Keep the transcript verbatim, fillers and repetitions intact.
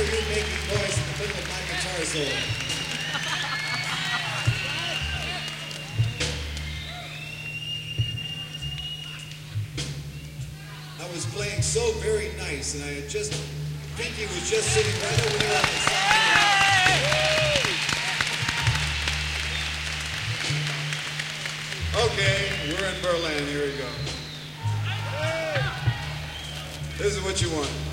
hear you making noise in the middle of my guitar solo. I was playing so very nice, and I had just, Pinky was just sitting right over there on the side. Okay, we're in Berlin. Here we go. This is what you want.